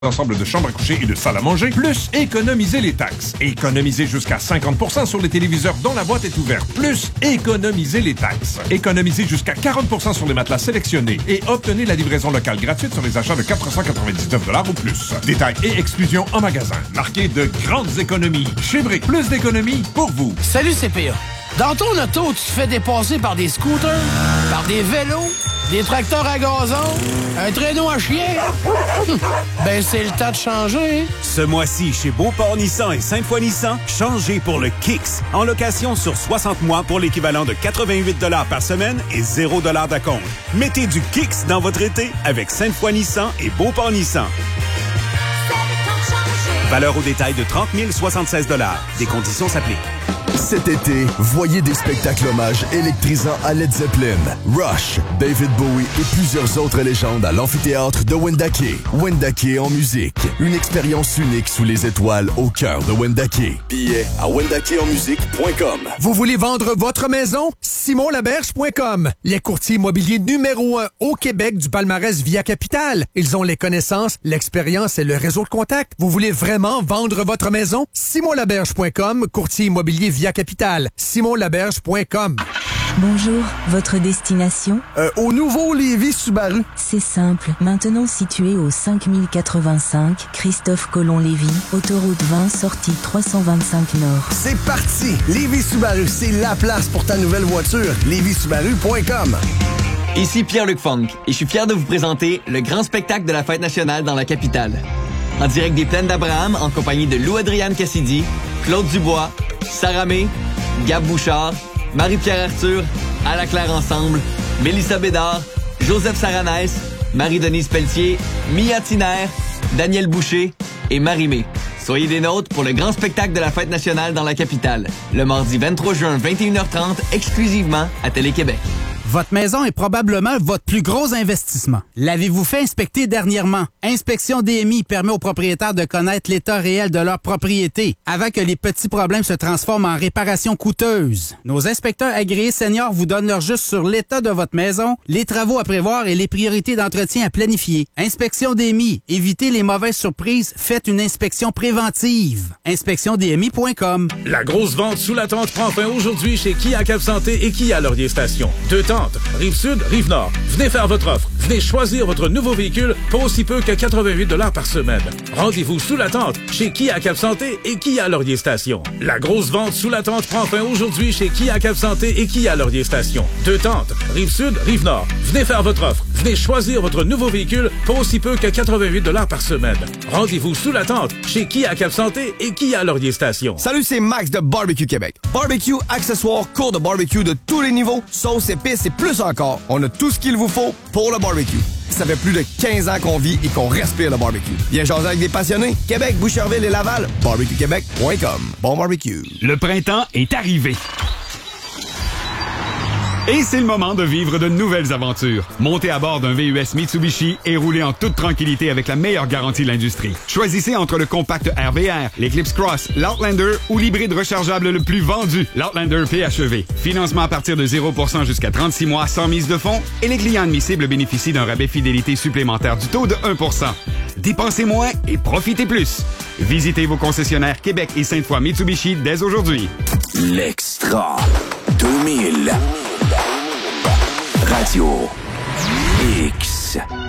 ensemble de chambres à coucher et de salles à manger, plus économiser les taxes. Économiser jusqu'à 50% sur les téléviseurs dont la boîte est ouverte, plus économiser les taxes. Économiser jusqu'à 40% sur les matelas sélectionnés et obtenez la livraison locale gratuite sur les achats de 499 $ ou plus. Détails et exclusions en magasin. Marquez de grandes économies. Chez Brick, plus d'économies pour vous. Salut CPA. Dans ton auto, tu te fais dépasser par des scooters, par des vélos, des tracteurs à gazon, un traîneau à chien. Ben, c'est le temps de changer. Ce mois-ci, chez Beauport Nissan et Sainte-Foy Nissan, changez pour le Kicks. En location sur 60 mois pour l'équivalent de 88 $ par semaine et 0 $ d'acompte. Mettez du Kicks dans votre été avec Sainte-Foy Nissan et Beauport Nissan. Valeur au détail de 30 076 $. Des conditions s'appliquent. Cet été, voyez des spectacles hommages électrisants à Led Zeppelin, Rush, David Bowie et plusieurs autres légendes à l'amphithéâtre de Wendake. Wendake en musique. Une expérience unique sous les étoiles au cœur de Wendake. Billets à wendakeonmusique.com. Vous voulez vendre votre maison? SimonLaberge.com. Les courtiers immobiliers numéro 1 au Québec du palmarès Via Capital. Ils ont les connaissances, l'expérience et le réseau de contacts. Vous voulez vraiment vendre votre maison? SimonLaberge.com, courtier immobilier Via Capital. SimonLaberge.com. Bonjour, votre destination? Au nouveau Lévis Subaru. C'est simple. Maintenant situé au 5085 Christophe Colomb-Lévis, autoroute 20, sortie 325 Nord. C'est parti! Lévis Subaru, c'est la place pour ta nouvelle voiture. LévisSubaru.com. Ici Pierre-Luc Funk et je suis fier de vous présenter le grand spectacle de la Fête nationale dans la capitale. En direct des Plaines d'Abraham, en compagnie de Lou-Adrienne Cassidy, Claude Dubois, Sarah May, Gab Bouchard, Marie-Pierre Arthur, À la Claire Ensemble, Mélissa Bédard, Joseph Saranès, Marie-Denise Pelletier, Mia Tiner, Daniel Boucher et Marie-Mé. Soyez des nôtres pour le grand spectacle de la Fête nationale dans la capitale, le mardi 23 juin, 21h30, exclusivement à Télé-Québec. Votre maison est probablement votre plus gros investissement. L'avez-vous fait inspecter dernièrement? Inspection DMI permet aux propriétaires de connaître l'état réel de leur propriété avant que les petits problèmes se transforment en réparations coûteuses. Nos inspecteurs agréés seniors vous donnent leur juste sur l'état de votre maison, les travaux à prévoir et les priorités d'entretien à planifier. Inspection DMI. Évitez les mauvaises surprises. Faites une inspection préventive. InspectionDMI.com. La grosse vente sous la tente prend fin aujourd'hui chez Kia Cap Santé et Kia Laurier Station. 2 tentes. Rive-Sud, Rive-Nord. Venez faire votre offre. Venez choisir votre nouveau véhicule pour aussi peu que 88 $ par semaine. Rendez-vous sous la tente chez Kia Cap Santé et Kia Laurier Station. La grosse vente sous la tente prend fin aujourd'hui chez Kia Cap Santé et Kia Laurier Station. 2 tentes. Rive-Sud, Rive-Nord. Venez faire votre offre. Venez choisir votre nouveau véhicule pour aussi peu que 88 $ par semaine. Rendez-vous sous la tente chez Kia Cap Santé et Kia Laurier Station. Salut, c'est Max de Barbecue Québec. Barbecue, accessoires, cours de barbecue de tous les niveaux, sauces, épices et plus encore. On a tout ce qu'il vous faut pour le barbecue. Ça fait plus de 15 ans qu'on vit et qu'on respire le barbecue. Viens jaser avec des passionnés. Québec, Boucherville et Laval. BarbecueQuébec.com. Bon barbecue. Le printemps est arrivé. Et c'est le moment de vivre de nouvelles aventures. Montez à bord d'un VUS Mitsubishi et roulez en toute tranquillité avec la meilleure garantie de l'industrie. Choisissez entre le compact RVR, l'Eclipse Cross, l'Outlander ou l'hybride rechargeable le plus vendu, l'Outlander PHEV. Financement à partir de 0% jusqu'à 36 mois sans mise de fonds et les clients admissibles bénéficient d'un rabais fidélité supplémentaire du taux de 1%. Dépensez moins et profitez plus. Visitez vos concessionnaires Québec et Sainte-Foy Mitsubishi dès aujourd'hui. L'Extra 2000. Radio X.